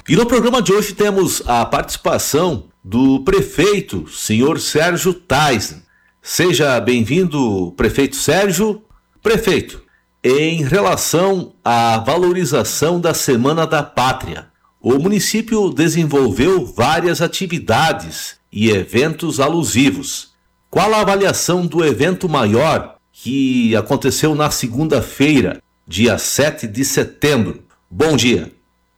E no programa de hoje temos a participação do prefeito, senhor Sérgio Taisner. Seja bem-vindo, prefeito Sérgio. Prefeito, em relação à valorização da Semana da Pátria, o município desenvolveu várias atividades e eventos alusivos. Qual a avaliação do evento maior que aconteceu na segunda-feira, dia 7 de setembro? Bom dia.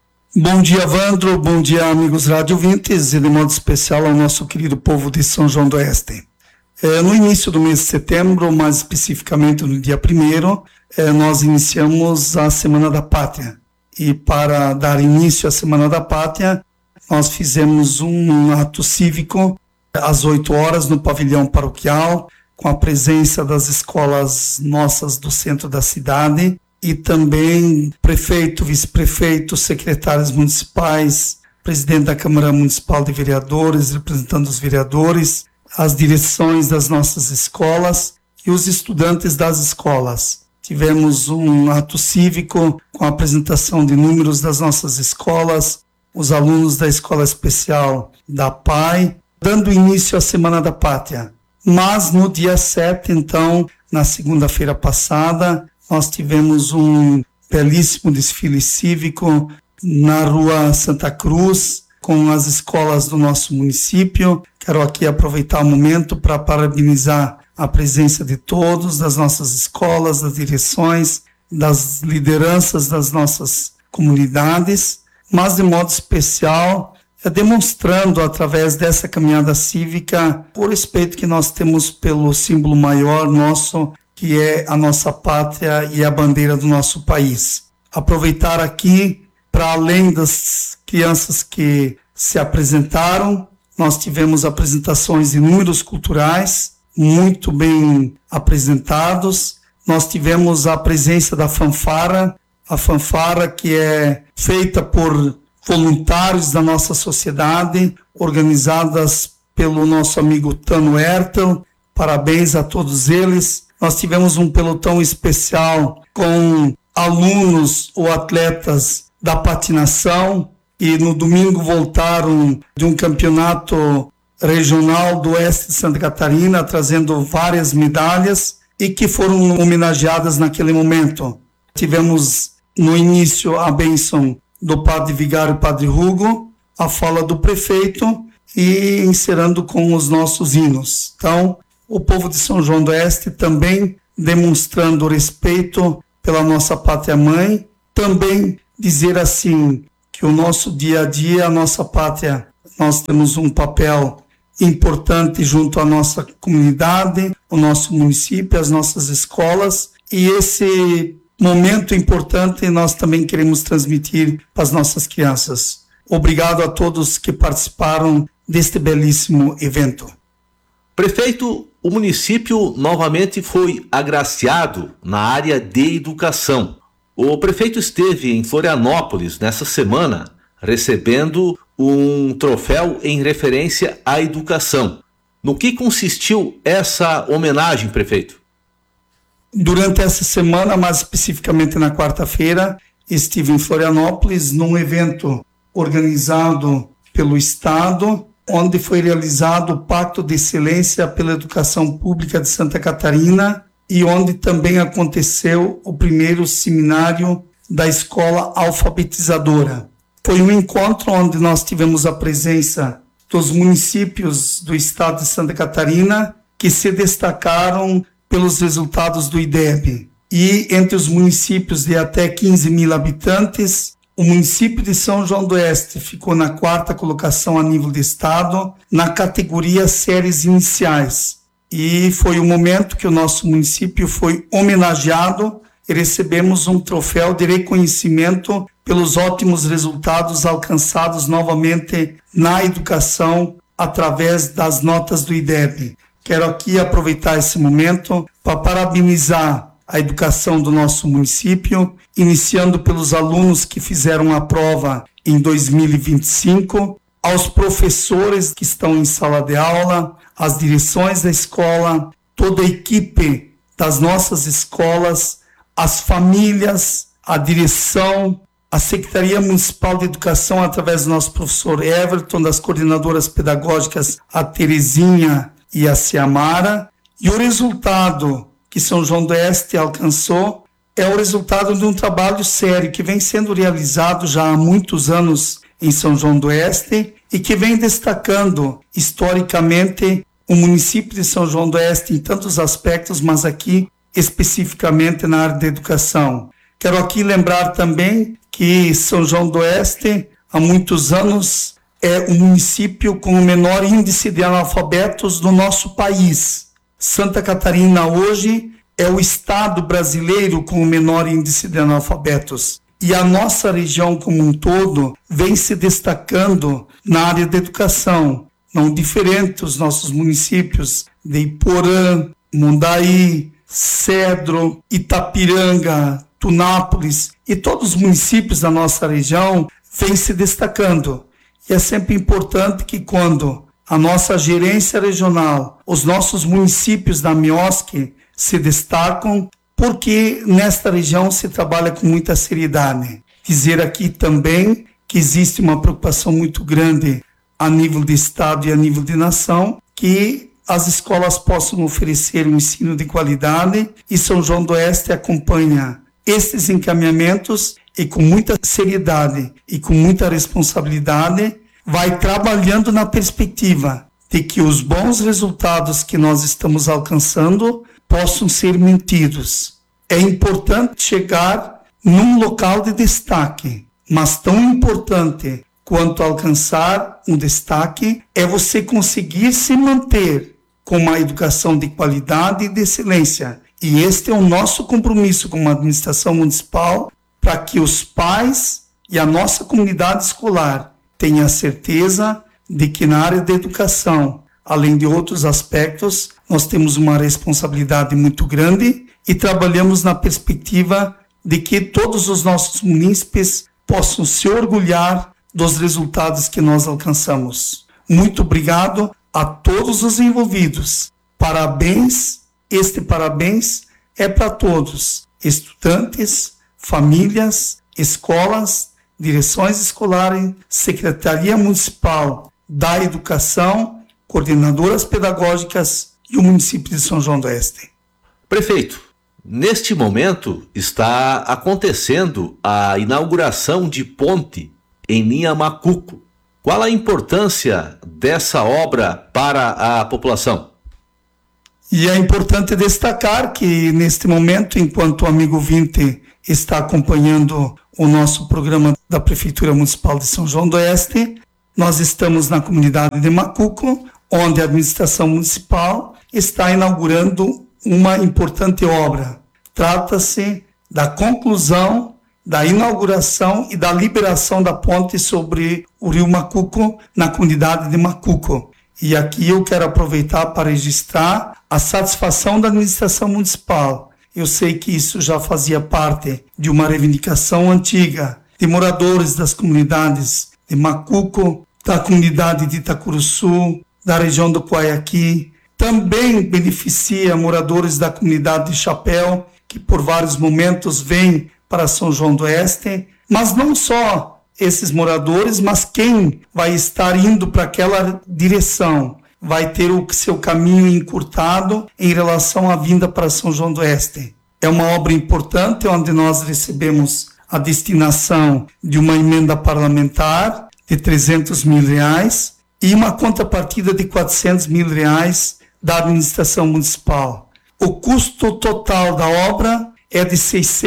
Bom dia, Vandro. Bom dia, amigos radiovintes, e de modo especial ao nosso querido povo de São João do Oeste. No início do mês de setembro, mais especificamente no dia 1º, nós iniciamos a Semana da Pátria. E para dar início à Semana da Pátria, nós fizemos um ato cívico às 8 horas no pavilhão paroquial, com a presença das escolas nossas do centro da cidade e também prefeito, vice-prefeito, secretários municipais, presidente da Câmara Municipal de Vereadores, representando os vereadores, as direções das nossas escolas e os estudantes das escolas. Tivemos um ato cívico com a apresentação de números das nossas escolas, os alunos da Escola Especial da PAI, dando início à Semana da Pátria. Mas no dia 7, então, na segunda-feira passada, nós tivemos um belíssimo desfile cívico na Rua Santa Cruz, com as escolas do nosso município. Quero aqui aproveitar o momento para parabenizar a presença de todos, das nossas escolas, das direções, das lideranças das nossas comunidades, mas de modo especial, demonstrando através dessa caminhada cívica o respeito que nós temos pelo símbolo maior nosso, que é a nossa pátria e a bandeira do nosso país. Aproveitar aqui, para além das crianças que se apresentaram, nós tivemos apresentações de números culturais, muito bem apresentados. Nós tivemos a presença da fanfara, a fanfara que é feita por voluntários da nossa sociedade, organizadas pelo nosso amigo Tano Hertel. Parabéns a todos eles. Nós tivemos um pelotão especial com alunos ou atletas da patinação e no domingo voltaram de um campeonato regional do Oeste de Santa Catarina, trazendo várias medalhas e que foram homenageadas naquele momento. Tivemos no início a bênção do Padre Vigário Padre Hugo, a fala do prefeito e encerrando com os nossos hinos. Então, o povo de São João do Oeste também demonstrando respeito pela nossa pátria-mãe, também dizer assim que o nosso dia a dia, a nossa pátria, nós temos um papel importante junto à nossa comunidade, o nosso município, as nossas escolas, e esse momento importante nós também queremos transmitir para as nossas crianças. Obrigado a todos que participaram deste belíssimo evento. Prefeito, o município novamente foi agraciado na área de educação. O prefeito esteve em Florianópolis nessa semana, recebendo um troféu em referência à educação. No que consistiu essa homenagem, prefeito? Durante essa semana, mais especificamente na quarta-feira, estive em Florianópolis num evento organizado pelo Estado, onde foi realizado o Pacto de Excelência pela Educação Pública de Santa Catarina e onde também aconteceu o primeiro seminário da Escola Alfabetizadora. Foi um encontro onde nós tivemos a presença dos municípios do estado de Santa Catarina que se destacaram pelos resultados do IDEB. E entre os municípios de até 15 mil habitantes, o município de São João do Oeste ficou na 4ª colocação a nível de estado, na categoria séries iniciais. E foi o momento que o nosso município foi homenageado e recebemos um troféu de reconhecimento pelos ótimos resultados alcançados novamente na educação através das notas do IDEB. Quero aqui aproveitar esse momento para parabenizar a educação do nosso município, iniciando pelos alunos que fizeram a prova em 2025, aos professores que estão em sala de aula, às direções da escola, toda a equipe das nossas escolas, as famílias, a direção a Secretaria Municipal de Educação, através do nosso professor Everton, das coordenadoras pedagógicas, a Terezinha e a Ciamara, e o resultado que São João do Oeste alcançou é o resultado de um trabalho sério que vem sendo realizado já há muitos anos em São João do Oeste e que vem destacando historicamente o município de São João do Oeste em tantos aspectos, mas aqui especificamente na área da educação. Quero aqui lembrar também que São João do Oeste, há muitos anos, é o município com o menor índice de analfabetos do nosso país. Santa Catarina hoje é o estado brasileiro com o menor índice de analfabetos. E a nossa região como um todo vem se destacando na área da educação. Não diferente os nossos municípios de Iporã, Mundaí, Cedro, Itapiranga, Tunápolis e todos os municípios da nossa região vêm se destacando. E é sempre importante que quando a nossa gerência regional, os nossos municípios da MIOSC se destacam, porque nesta região se trabalha com muita seriedade. Dizer aqui também que existe uma preocupação muito grande a nível de Estado e a nível de nação, que as escolas possam oferecer um ensino de qualidade, e São João do Oeste acompanha estes encaminhamentos e com muita seriedade e com muita responsabilidade vai trabalhando na perspectiva de que os bons resultados que nós estamos alcançando possam ser mantidos. É importante chegar num local de destaque, mas tão importante quanto alcançar um destaque é você conseguir se manter com uma educação de qualidade e de excelência. E este é o nosso compromisso como administração municipal, para que os pais e a nossa comunidade escolar tenham a certeza de que na área da educação, além de outros aspectos, nós temos uma responsabilidade muito grande e trabalhamos na perspectiva de que todos os nossos munícipes possam se orgulhar dos resultados que nós alcançamos. Muito obrigado a todos os envolvidos. Parabéns, este parabéns é para todos, estudantes, famílias, escolas, direções escolares, Secretaria Municipal da Educação, coordenadoras pedagógicas e o município de São João do Oeste. Prefeito, neste momento está acontecendo a inauguração de ponte em linha Macuco. Qual a importância dessa obra para a população? E é importante destacar que neste momento, enquanto o amigo Vinte está acompanhando o nosso programa da Prefeitura Municipal de São João do Oeste, nós estamos na comunidade de Macuco, onde a administração municipal está inaugurando uma importante obra. Trata-se da conclusão, da inauguração e da liberação da ponte sobre o rio Macuco, na comunidade de Macuco. E aqui eu quero aproveitar para registrar a satisfação da administração municipal. Eu sei que isso já fazia parte de uma reivindicação antiga de moradores das comunidades de Macuco, da comunidade de Itacuruçu, da região do Coaiaqui. Também beneficia moradores da comunidade de Chapéu, que por vários momentos vêm para São João do Oeste, mas não só esses moradores, mas quem vai estar indo para aquela direção vai ter o seu caminho encurtado em relação à vinda para São João do Oeste. É uma obra importante, onde nós recebemos a destinação de uma emenda parlamentar de R$300 mil e uma contrapartida de R$400 mil da administração municipal. O custo total da obra é de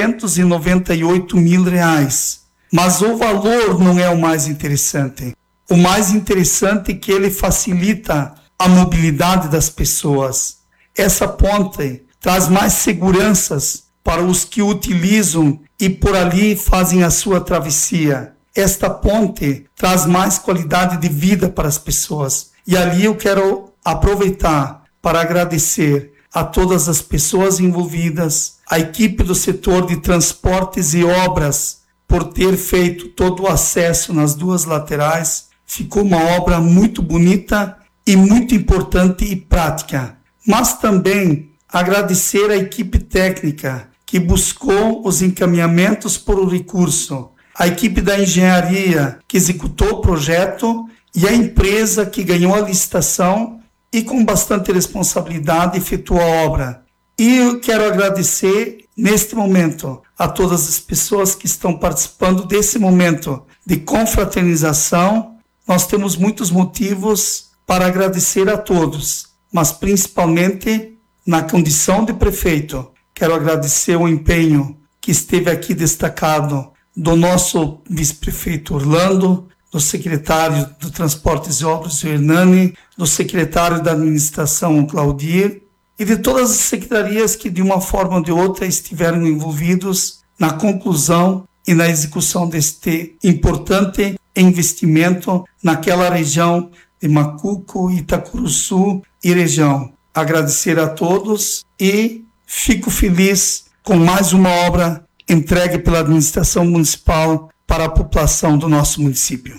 R$698 mil, mas o valor não é o mais interessante. O mais interessante é que ele facilita a mobilidade das pessoas. Essa ponte traz mais seguranças para os que utilizam e por ali fazem a sua travessia. Esta ponte traz mais qualidade de vida para as pessoas. E ali eu quero aproveitar para agradecer a todas as pessoas envolvidas, a equipe do setor de transportes e obras, por ter feito todo o acesso nas duas laterais. Ficou uma obra muito bonita e muito importante e prática. Mas também agradecer à equipe técnica que buscou os encaminhamentos por o recurso. a equipe da engenharia que executou o projeto e a empresa que ganhou a licitação e com bastante responsabilidade efetuou a obra. E eu quero agradecer neste momento a todas as pessoas que estão participando desse momento de confraternização. Nós temos muitos motivos para agradecer a todos, mas principalmente na condição de prefeito. Quero agradecer o empenho que esteve aqui destacado do nosso vice-prefeito Orlando, do secretário do Transportes e Obras, o Hernani, do secretário da Administração, o Claudir, e de todas as secretarias que, de uma forma ou de outra, estiveram envolvidos na conclusão e na execução deste importante investimento naquela região de Macuco, Itacuruçu e região. Agradecer a todos e fico feliz com mais uma obra entregue pela administração municipal para a população do nosso município.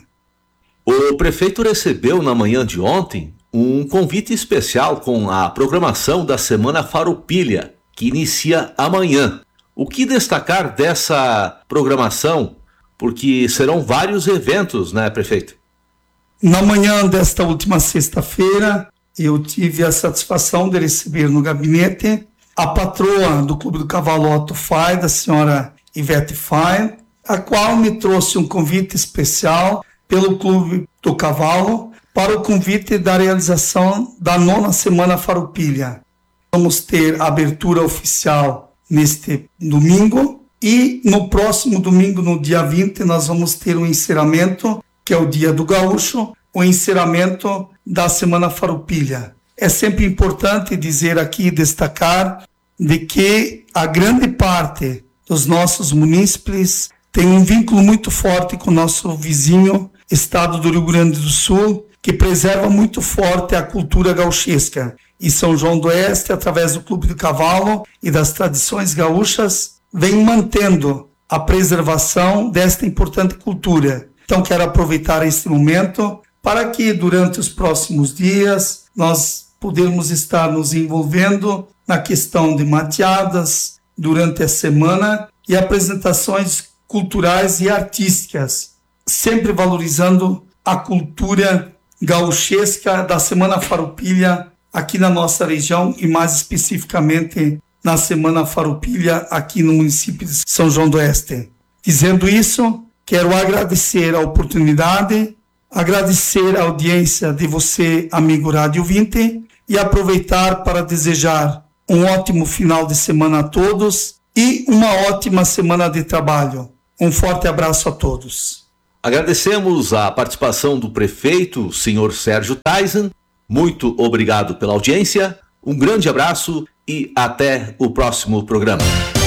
O prefeito recebeu na manhã de ontem um convite especial com a programação da Semana Farroupilha, que inicia amanhã. O que destacar dessa programação? Porque serão vários eventos, né, prefeito? Na manhã desta última sexta-feira, eu tive a satisfação de receber no gabinete a patroa do Clube do Cavalo Otto Fai, da senhora Ivete Fai, a qual me trouxe um convite especial pelo Clube do Cavalo para o convite da realização da 9ª Semana Farroupilha. Vamos ter a abertura oficial neste domingo e no próximo domingo, no dia 20, nós vamos ter um encerramento, que é o Dia do Gaúcho, o encerramento da Semana Farroupilha. É sempre importante dizer aqui, destacar, de que a grande parte dos nossos munícipes tem um vínculo muito forte com o nosso vizinho, estado do Rio Grande do Sul, que preserva muito forte a cultura gauchesca. E São João do Oeste, através do Clube do Cavalo e das tradições gaúchas, vem mantendo a preservação desta importante cultura. Então, quero aproveitar este momento para que, durante os próximos dias, nós podermos estar nos envolvendo na questão de mateadas durante a semana e apresentações culturais e artísticas, sempre valorizando a cultura gauchesca da Semana Farroupilha aqui na nossa região e mais especificamente na Semana Farroupilha aqui no município de São João do Oeste. Dizendo isso, quero agradecer a oportunidade, agradecer a audiência de você, amigo Rádio 20, e aproveitar para desejar um ótimo final de semana a todos e uma ótima semana de trabalho. Um forte abraço a todos. Agradecemos a participação do prefeito, senhor Sérgio Taysan. Muito obrigado pela audiência, um grande abraço e até o próximo programa.